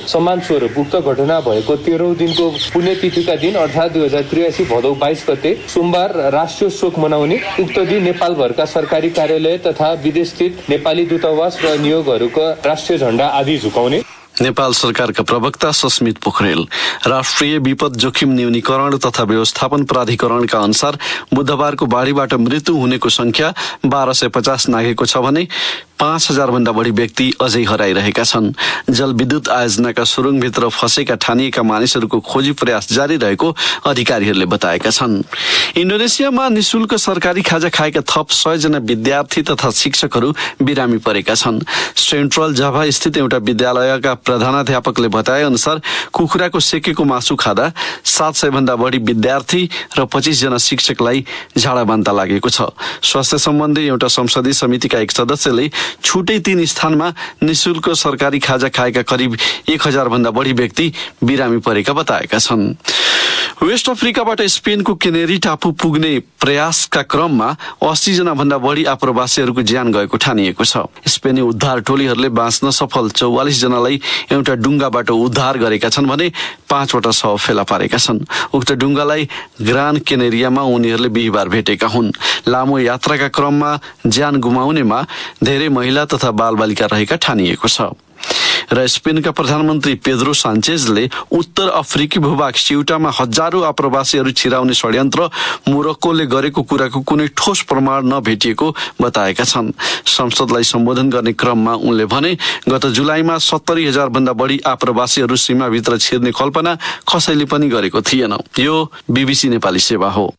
समान स्वरूप उक्त घटना भएको 13औं दिनको पुण्यतिथिका दिन अर्थात् 2083 भदौ 22 गते सोमबार राष्ट्रिय शोक मनाउने, उक्त दिन नेपालभरका सरकारी कार्यालय तथा विदेशस्थित नेपाली दूतावास र नियोगहरूको राष्ट्रिय झण्डा आदि झुकाउने। नेपाल सरकारका प्रवक्ता सस्मित पोखरेल राष्ट्रिय विपद जोखिम न्यूनीकरण तथा व्यवस्थापन प्राधिकरणका अनुसार बुधबारको बाढीबाट मृत्यु हुनेको संख्या 1250 नाघेको छ भने 5000 भन्दा बढी व्यक्ति अझै हराइरहेका छन्। जलविद्युत आयोजनाका सुरुङभित्र फँसेका ठानिएका मानिसहरूको खोजी प्रयास जारी रहेको अधिकारीहरूले बताएका छन्। इन्डोनेसियामा निशुल्क सरकारी खाजा खाएका थप 100 जना विद्यार्थी तथा शिक्षकहरू बिरामी परेका छन्। सेन्ट्रल जाभा स्थित एउटा विद्यालयका प्रधानाध्यापकले बताए अनुसार कुखुराको सेकेको मासु खाँदा 700 भन्दा बढी विद्यार्थी र 25 जना शिक्षकलाई झाडा बान्ता लागेको छ। स्वास्थ्य सम्बन्धी एउटा संसदीय समितिका एक सदस्यले छुट्टै 3 स्थानमा निशुल्क सरकारी खाजा खाएका करिब 1000 भन्दा बढी व्यक्ति बिरामी परेका बताएका छन्। वेस्ट अफ्रिकाबाट स्पेनको केनेरी टापु पुग्ने प्रयासका क्रममा 80 जना भन्दा बढी आप्रवासीहरूको ज्यान गएको ठानिएको छ। स्पेनी उद्धार टोलीहरूले बाँच्न सफल 44 जनालाई एउटा डुङ्गाबाट उद्धार गरेका छन् भने 5 वटा शव फेला पारेका छन्। उक्त डुङ्गालाई ग्रान केनेरियामा उनीहरूले बिहिबार भेटेका हुन्। लामो यात्राका क्रममा ज्यान गुमाउनेमा धेरै महिला तथा बालबालिका रहेका ठानिएको छ। र स्पेनका प्रधानमन्त्री पेद्रो सान्चेजले उत्तर अफ्रिकी भूभाग सिउटामा हजारौं आप्रवासीहरू छिराउने षड्यन्त्र मोरक्कोले गरेको कुराको कुनै ठोस प्रमाण नभेटिएको बताएका छन्। संसदलाई सम्बोधन गर्ने क्रममा उनले भने गत जुलाईमा 70,000 भन्दा बढी आप्रवासीहरू सीमाभित्र छिर्ने कल्पना कसैले पनि गरेको थिएन। यो बीबीसी नेपाली सेवा हो।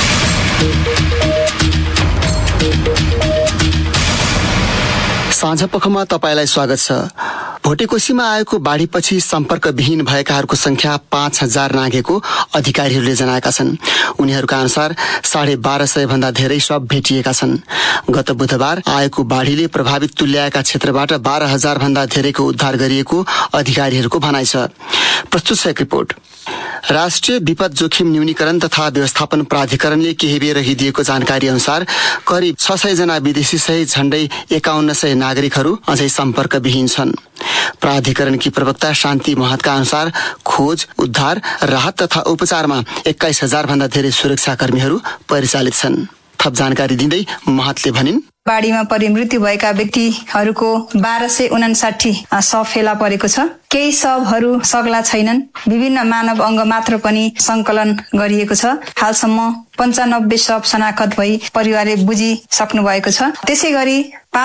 साँझपखमा तपाईलाई स्वागत छ। भोटेकोसीमा आएको बाढीपछि सम्पर्कविहीन भएकाहरूको संख्या 5000 नाघेको अधिकारीहरूले जनाएका छन्। उनीहरूका अनुसार 1250 भन्दा धेरै शव भेटिएका छन्। गत बुधबार आएको बाढीले प्रभावित तुल्याएका क्षेत्रबाट 12000 भन्दा धेरैको उद्धार गरिएको अधिकारीहरूको भनाइ छ। प्रस्तुत छ एक रिपोर्ट। राष्ट्रिय विपद जोखिम न्यूनीकरण तथा व्यवस्थापन प्राधिकरणले केही बेर अघि दिएको जानकारी अनुसार करिब 600 जना विदेशी सहित झण्डै 5100 नागरिकहरू अझै सम्पर्कविहीन छन्। प्राधिकरणकी प्रवक्ता शान्ति महतका अनुसार खोज, उद्धार, राहत तथा उपचारमा 21000 भन्दा धेरै सुरक्षाकर्मीहरू परिचालित छन्। थप जानकारी दिँदै महतले भनिन्, बाढीमा परि मृत्यु भएका व्यक्तिहरूको 1259 शव फेला परेको छ। केही शवहरू सग्ला छैनन्। विभिन्न मानव अङ्ग मात्र पनि संकलन गरिएको छ। हालसम्म 95 शव शनाखत भई परिवारले बुझिसक्नु भएको छ। त्यसै गरी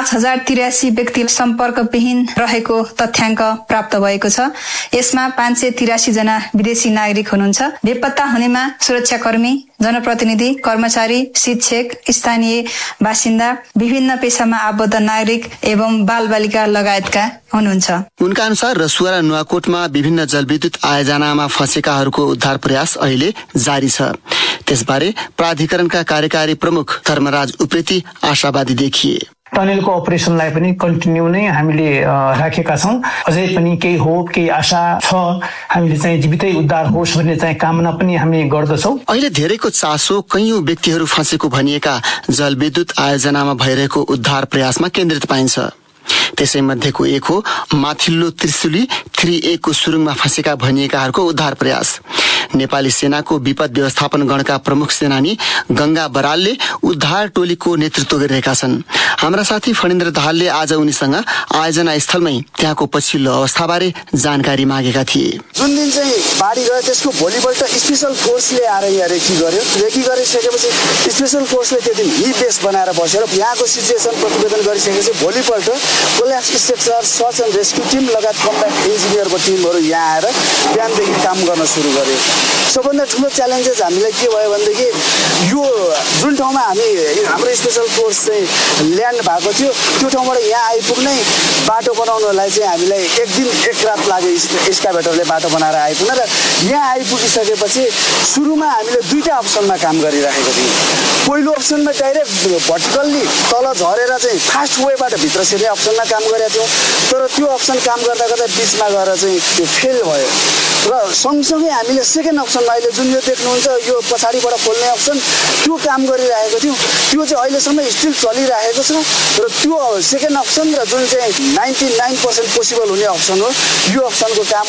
5083 व्यक्ति सम्पर्कविहीन रहेको तथ्याङ्क प्राप्त भएको छ। यसमा 583 जना विदेशी नागरिक हुनुहुन्छ। बेपत्ता हुनेमा सुरक्षाकर्मी, जनप्रतिनिधि, कर्मचारी, शिक्षक, स्थानीय बासिन्दा, विभिन्न पेशामा आबद्ध नागरिक एवं बालबालिका लगायतका हुनुहुन्छ। उनका अनुसार रसुवा र नुवाकोटमा विभिन्न जलविद्युत आयोजनामा फँसेकाहरूको उद्धार प्रयास अहिले जारी छ। त्यसबारे प्राधिकरणका कार्यकारी प्रमुख धर्मराज उप्रेती आशावादी देखिए। टनेलको अपरेसनलाई पनि कन्टिन्यू नै हामीले राखेका छौं। अझै पनि केही होप, केही आशा छ हामीले चाहिँ जीवितै उद्धार होस् भन्ने चाहिँ कामना पनि हामी गर्दछौं। अहिले धेरैको चासो कैयौं व्यक्तिहरू फँसेको भनिएका जलविद्युत आयोजनामा भइरहेको उद्धार प्रयासमा केन्द्रित पाइन्छ। त्यसै मध्येको एक हो माथिल्लो त्रिशुली 3A को सुरुङमा फँसेका भनिएकाहरूको उद्धार प्रयास। नेपाली सेनाको विपद व्यवस्थापन गणका प्रमुख सेनानी गंगा बरालले उद्धार टोलीको नेतृत्व गरिरहेका छन्। हाम्रा साथी फणेन्द्र दाहालले आज उनीसँग आयोजना स्थलमै त्यहाँको पछिल्लो अवस्थाबारे जानकारी मागेका थिए। जुन दिन चाहिँ बाढी गयो त्यसको भोलिपल्ट स्पेशल फोर्सले आएर यहाँ रेकी गर्यो। रेकी गरिसकेपछि स्पेशल फोर्सले त्यो दिन ही बेस बनाएर बसेर यहाँको सिचुएसन प्रतिवेदन गरिसकेपछि भोलिपल्ट collapse structure search and rescue team लगायत कम्ब्याट इन्जिनियरको टिमहरू यहाँ आएर बिहानदेखि काम गर्न सुरु गर्यो। सबभन्दा ठुलो च्यालेन्जेस हामीलाई के भयो भनेदेखि यो जुन ठाउँमा हाम्रो स्पेशल फोर्स चाहिँ ल्यान्ड भएको थियो त्यो ठाउँबाट यहाँ आइपुग्नै बाटो बनाउनलाई चाहिँ हामीलाई एक दिन एक रात लाग्यो। एक्सकाभेटरले बाटो बनाएर आइपुग्न र यहाँ आइपुगिसकेपछि सुरुमा हामीले दुईटा अप्सनमा काम गरिराखेको थियौँ। पहिलो अप्सनमा डाइरेक्ट भर्टिकल्ली तल झरेर चाहिँ फास्ट वेबाट भित्र छिर्ने अप्सनमा काम गरेका थियौँ। तर त्यो अप्सन काम गर्दा गर्दा बिचमा गएर चाहिँ त्यो फेल भयो र सँगसँगै हामीले सेकेन्ड अप्सनमा अहिले जुन यो देख्नुहुन्छ यो पछाडिबाट खोल्ने अप्सन त्यो काम गरिरहेको थियौँ। त्यो चाहिँ अहिलेसम्म स्टिल चलिरहेको छ र त्यो सेकेन्ड अप्सन र जुन चाहिँ 99% पोसिबल हुने अप्सन हो यो अप्सनको काम